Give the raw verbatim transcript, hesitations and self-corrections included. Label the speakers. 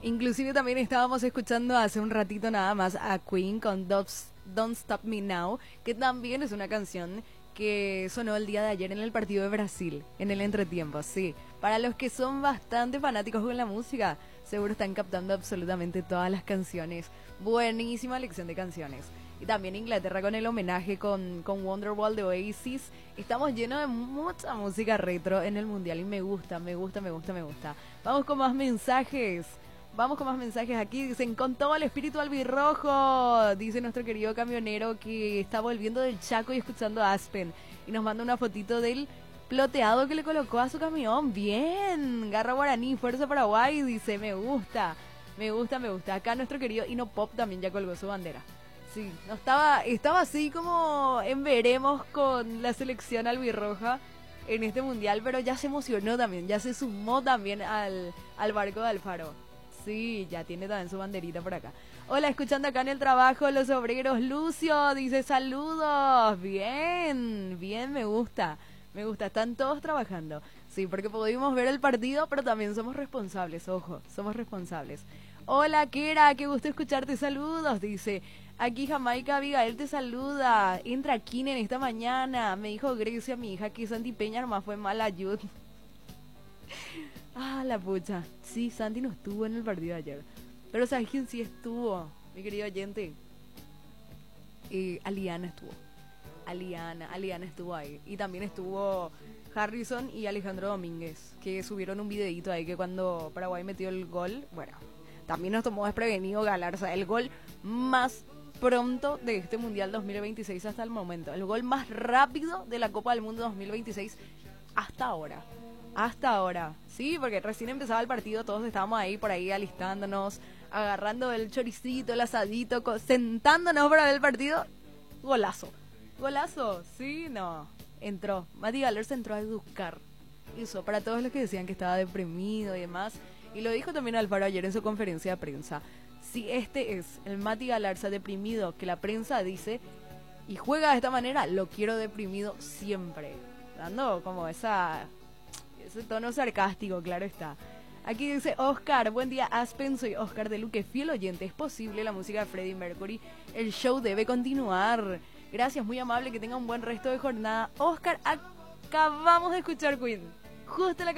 Speaker 1: Inclusive también estábamos escuchando hace un ratito nada más a Queen con Don't, Don't Stop Me Now, que también es una canción que sonó el día de ayer en el partido de Brasil, en el entretiempo, sí. Para los que son bastante fanáticos con la música, seguro están captando absolutamente todas las canciones. Buenísima lección de canciones. Y también Inglaterra con el homenaje con, con Wonderwall de Oasis. Estamos llenos de mucha música retro en el mundial y me gusta, me gusta, me gusta, me gusta. Vamos con más mensajes. Vamos con más mensajes aquí. Dicen, con todo el espíritu albirrojo. Dice nuestro querido camionero que está volviendo del Chaco y escuchando Aspen. Y nos manda una fotito del ploteado que le colocó a su camión. Bien. Garra Guaraní, Fuerza Paraguay. Dice, me gusta. Me gusta, me gusta. Acá nuestro querido Ino Pop también ya colgó su bandera. Sí, no estaba, estaba así como en veremos con la selección albirroja en este mundial, pero ya se emocionó también, ya se sumó también al, al barco de Alfaro. Sí, ya tiene también su banderita por acá. Hola, escuchando acá en el trabajo, los obreros. Lucio dice saludos. Bien, bien, me gusta. Me gusta, están todos trabajando. Sí, porque pudimos ver el partido, pero también somos responsables, ojo, somos responsables. Hola, Kera, qué gusto escucharte, saludos, dice. Aquí Jamaica Abigail te saluda. Entra aquí en esta mañana. Me dijo Grecia, mi hija, que Santi Peña nomás fue mala ayuda. Ah, la pucha. Sí, Santi no estuvo en el partido de ayer. Pero ¿sabes quién sí estuvo? Mi querido oyente. Eh, Aliana estuvo. Aliana, Aliana estuvo ahí. Y también estuvo Harrison y Alejandro Domínguez, que subieron un videito ahí que cuando Paraguay metió el gol, bueno, también nos tomó desprevenido Galarza. El gol más pronto de este Mundial dos mil veintiséis hasta el momento. El gol más rápido de la Copa del Mundo dos mil veintiséis hasta ahora. Hasta ahora. Sí, porque recién empezaba el partido, todos estábamos ahí por ahí alistándonos, agarrando el choricito, el asadito, sentándonos para ver el partido. Golazo. Golazo. Sí, no. Entró. Mati Galarza entró a educar. Eso, para todos los que decían que estaba deprimido y demás. Y lo dijo también Alfaro ayer en su conferencia de prensa. Si este es el Mati Galarza deprimido que la prensa dice y juega de esta manera, lo quiero deprimido siempre. Dando como esa ese tono sarcástico, claro está. Aquí dice Oscar, buen día Aspen, soy Oscar de Luque, fiel oyente. ¿Es posible la música de Freddie Mercury? El show debe continuar. Gracias, muy amable, que tenga un buen resto de jornada. Oscar, acabamos de escuchar Queen. Justo la